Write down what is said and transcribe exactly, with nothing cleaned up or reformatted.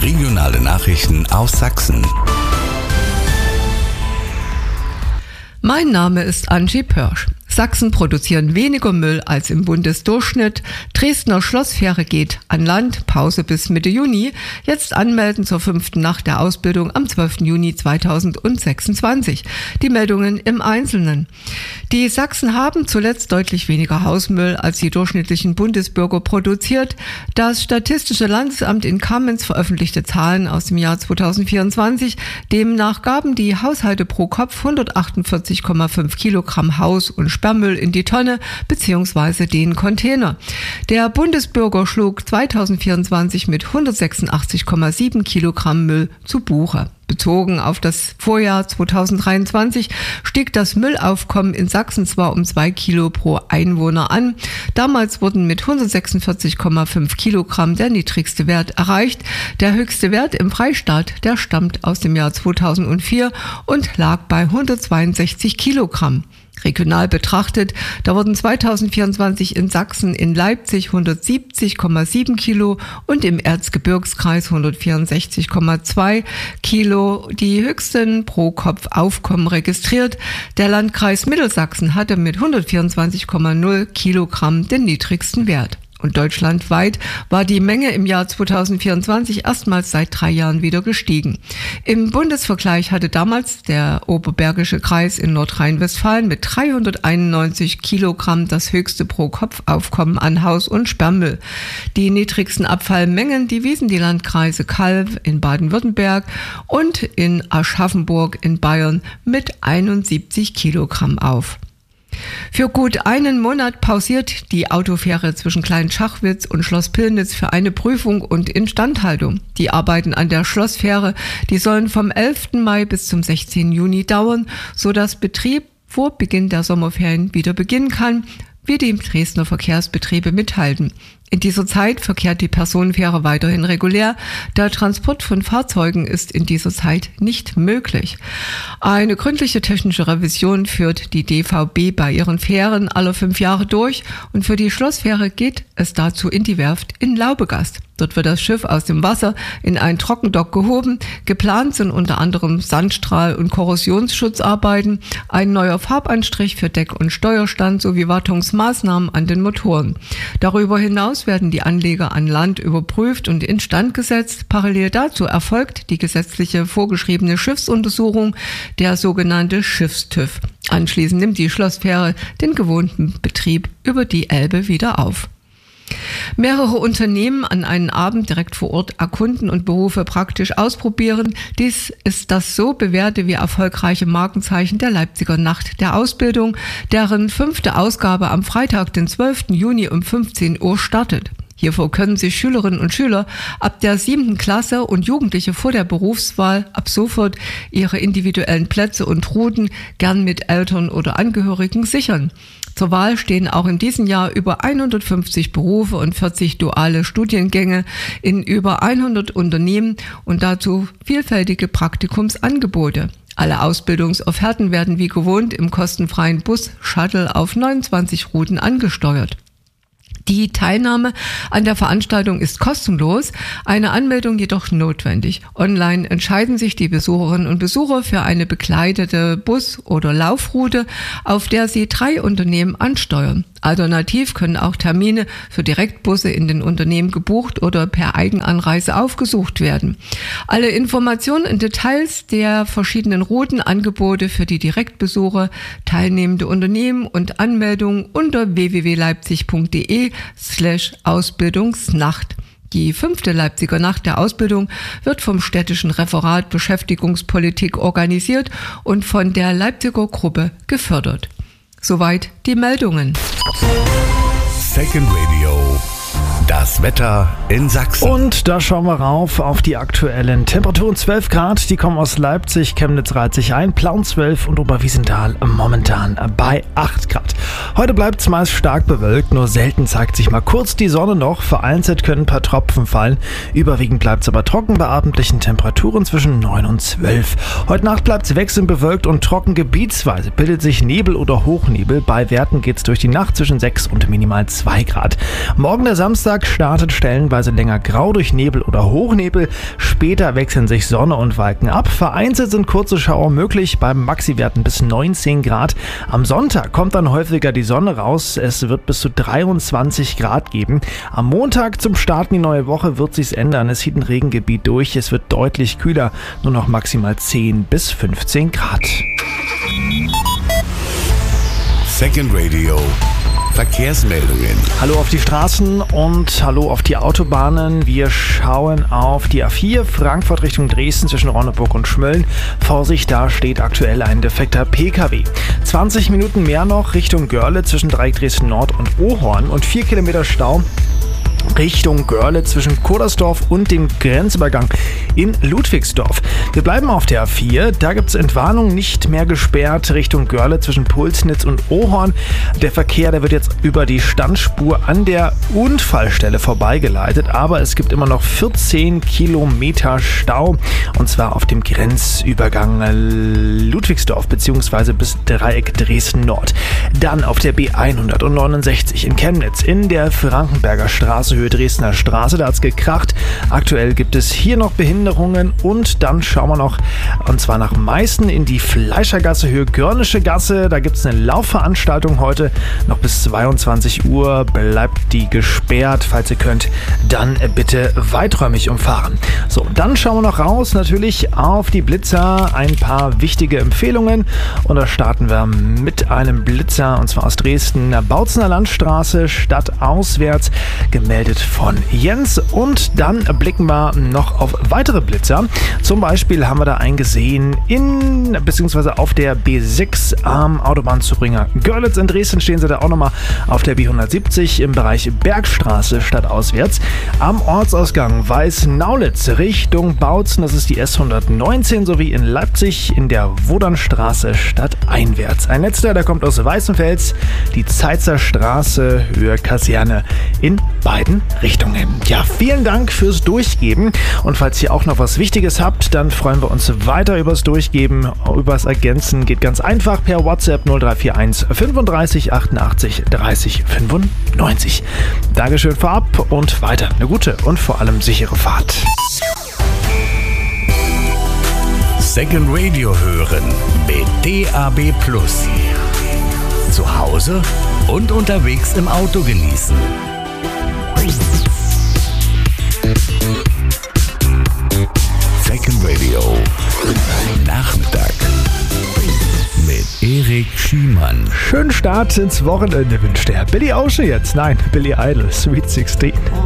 Regionale Nachrichten aus Sachsen. Mein Name ist Angie Pörsch. Sachsen produzieren weniger Müll als im Bundesdurchschnitt. Dresdner Schlossfähre geht an Land, Pause bis Mitte Juni. Jetzt anmelden zur fünften Nacht der Ausbildung am zwölften Juni zweitausendsechsundzwanzig. Die Meldungen im Einzelnen. Die Sachsen haben zuletzt deutlich weniger Hausmüll als die durchschnittlichen Bundesbürger produziert. Das Statistische Landesamt in Kamenz veröffentlichte Zahlen aus dem Jahr zweitausendvierundzwanzig. Demnach gaben die Haushalte pro Kopf hundertachtundvierzig Komma fünf Kilogramm Haus- und Sperrmüll in die Tonne bzw. den Container. Der Bundesbürger schlug zweitausendvierundzwanzig mit hundertsechsundachtzig Komma sieben Kilogramm Müll zu Buche. Bezogen auf das Vorjahr zweitausenddreiundzwanzig stieg das Müllaufkommen in Sachsen zwar um zwei Kilo pro Einwohner an. Damals wurden mit hundertsechsundvierzig Komma fünf Kilogramm der niedrigste Wert erreicht. Der höchste Wert im Freistaat, der stammt aus dem Jahr zweitausendvier und lag bei hundertzweiundsechzig Kilogramm. Regional betrachtet, da wurden zweitausendvierundzwanzig in Sachsen in Leipzig hundertsiebzig Komma sieben Kilo und im Erzgebirgskreis hundertvierundsechzig Komma zwei Kilo die höchsten Pro-Kopf-Aufkommen registriert. Der Landkreis Mittelsachsen hatte mit hundertvierundzwanzig Komma null Kilogramm den niedrigsten Wert. Und deutschlandweit war die Menge im Jahr zweitausendvierundzwanzig erstmals seit drei Jahren wieder gestiegen. Im Bundesvergleich hatte damals der Oberbergische Kreis in Nordrhein-Westfalen mit dreihunderteinundneunzig Kilogramm das höchste Pro-Kopf-Aufkommen an Haus- und Sperrmüll. Die niedrigsten Abfallmengen, die wiesen die Landkreise Calw in Baden-Württemberg und in Aschaffenburg in Bayern mit einundsiebzig Kilogramm auf. Für gut einen Monat pausiert die Autofähre zwischen Klein-Schachwitz und Schloss Pillnitz für eine Prüfung und Instandhaltung. Die Arbeiten an der Schlossfähre, die sollen vom elften Mai bis zum sechzehnten Juni dauern, sodass Betrieb vor Beginn der Sommerferien wieder beginnen kann, wie die Dresdner Verkehrsbetriebe mithalten. In dieser Zeit verkehrt die Personenfähre weiterhin regulär. Der Transport von Fahrzeugen ist in dieser Zeit nicht möglich. Eine gründliche technische Revision führt die D V B bei ihren Fähren alle fünf Jahre durch und für die Schlossfähre geht es dazu in die Werft in Laubegast. Dort wird das Schiff aus dem Wasser in ein Trockendock gehoben. Geplant sind unter anderem Sandstrahl- und Korrosionsschutzarbeiten, ein neuer Farbanstrich für Deck- und Steuerstand sowie Wartungsmaßnahmen an den Motoren. Darüber hinaus werden die Anleger an Land überprüft und instand gesetzt. Parallel dazu erfolgt die gesetzliche vorgeschriebene Schiffsuntersuchung, der sogenannte Schiffstüv. Anschließend nimmt die Schlossfähre den gewohnten Betrieb über die Elbe wieder auf. Mehrere Unternehmen an einem Abend direkt vor Ort erkunden und Berufe praktisch ausprobieren. Dies ist das so bewährte wie erfolgreiche Markenzeichen der Leipziger Nacht der Ausbildung, deren fünfte Ausgabe am Freitag, den zwölften Juni um fünfzehn Uhr startet. Hierfür können sich Schülerinnen und Schüler ab der siebten Klasse und Jugendliche vor der Berufswahl ab sofort ihre individuellen Plätze und Routen gern mit Eltern oder Angehörigen sichern. Zur Wahl stehen auch in diesem Jahr über hundertfünfzig Berufe und vierzig duale Studiengänge in über hundert Unternehmen und dazu vielfältige Praktikumsangebote. Alle Ausbildungsofferten werden wie gewohnt im kostenfreien Bus Shuttle auf neunundzwanzig Routen angesteuert. Die Teilnahme an der Veranstaltung ist kostenlos, eine Anmeldung jedoch notwendig. Online entscheiden sich die Besucherinnen und Besucher für eine begleitete Bus- oder Laufroute, auf der sie drei Unternehmen ansteuern. Alternativ können auch Termine für Direktbusse in den Unternehmen gebucht oder per Eigenanreise aufgesucht werden. Alle Informationen und Details der verschiedenen Routenangebote für die Direktbesuche, teilnehmende Unternehmen und Anmeldungen unter w w w punkt leipzig punkt d e slash Ausbildungsnacht. Die fünfte Leipziger Nacht der Ausbildung wird vom städtischen Referat Beschäftigungspolitik organisiert und von der Leipziger Gruppe gefördert. Soweit die Meldungen. Second Radio. Das Wetter in Sachsen. Und da schauen wir rauf auf die aktuellen Temperaturen. zwölf Grad, die kommen aus Leipzig, Chemnitz reiht sich ein, Plauen zwölf und Oberwiesenthal momentan bei acht Grad. Heute bleibt es meist stark bewölkt, nur selten zeigt sich mal kurz die Sonne noch. Vereinzelt können ein paar Tropfen fallen. Überwiegend bleibt es aber trocken bei abendlichen Temperaturen zwischen neun und zwölf. Heute Nacht bleibt es wechselnd bewölkt und trocken gebietsweise. Bildet sich Nebel oder Hochnebel. Bei Werten geht es durch die Nacht zwischen sechs und minimal zwei Grad. Morgen der Samstag Tag startet stellenweise länger grau durch Nebel oder Hochnebel. Später wechseln sich Sonne und Wolken ab. Vereinzelt sind kurze Schauer möglich bei Maxiwerten bis neunzehn Grad. Am Sonntag kommt dann häufiger die Sonne raus. Es wird bis zu dreiundzwanzig Grad geben. Am Montag zum Start in die neue Woche wird sich's ändern. Es zieht ein Regengebiet durch. Es wird deutlich kühler. Nur noch maximal zehn bis fünfzehn Grad. Second Radio Verkehrsmeldungen. Hallo auf die Straßen und hallo auf die Autobahnen. Wir schauen auf die A vier Frankfurt Richtung Dresden zwischen Ronneburg und Schmölln. Vorsicht, da steht aktuell ein defekter P K W. zwanzig Minuten mehr noch Richtung Görlitz zwischen Dreieck Dresden Nord und Ohorn und vier Kilometer Stau Richtung Görlitz zwischen Kodersdorf und dem Grenzübergang in Ludwigsdorf. Wir bleiben auf der A vier. Da gibt es Entwarnung, nicht mehr gesperrt Richtung Görlitz zwischen Pulsnitz und Ohorn. Der Verkehr, der wird jetzt über die Standspur an der Unfallstelle vorbeigeleitet, aber es gibt immer noch vierzehn Kilometer Stau und zwar auf dem Grenzübergang Ludwigsdorf bzw. bis Dreieck Dresden Nord. Dann auf der B hundertneunundsechzig in Chemnitz in der Frankenberger Straße, Höhe Dresdner Straße, da hat es gekracht. Aktuell gibt es hier noch Behinderungen und dann schauen wir noch, und zwar nach Meißen in die Fleischergasse, Höhe Görnische Gasse. Da gibt es eine Laufveranstaltung heute, noch bis zweiundzwanzig Uhr bleibt die gesperrt. Falls ihr könnt, dann bitte weiträumig umfahren. So, dann schauen wir noch raus, natürlich auf die Blitzer, ein paar wichtige Empfehlungen und da starten wir mit einem Blitzer und zwar aus Dresden, Bautzener Landstraße, stadtauswärts, gemeldet von Jens. Und dann blicken wir noch auf weitere Blitzer. Zum Beispiel haben wir da einen gesehen in, beziehungsweise auf der B sechs am Autobahnzubringer Görlitz. In Dresden stehen sie da auch nochmal auf der B hundertsiebzig im Bereich Bergstraße stadtauswärts. Am Ortsausgang Weiß-Naulitz Richtung Bautzen, das ist die S hundertneunzehn, sowie in Leipzig in der Wodernstraße stadteinwärts. Ein letzter, der kommt aus Weißenfels, die Zeitzer Straße, Höhe Kaserne in beiden Richtungen. Ja, vielen Dank fürs Durchgeben und falls ihr auch noch was Wichtiges habt, dann freuen wir uns weiter übers Durchgeben, übers Ergänzen. Geht ganz einfach per WhatsApp null drei vier eins fünfunddreißig achtundachtzig dreißig fünfundneunzig. Dankeschön vorab und weiter eine gute und vor allem sichere Fahrt. Second Radio hören mit D A B Plus. Zu Hause und unterwegs im Auto genießen. Second Radio Nachmittag mit Erik Schiemann. Schönen Start ins Wochenende wünscht der Billy Ocean jetzt. Nein, Billy Idol, Sweet sechzehn.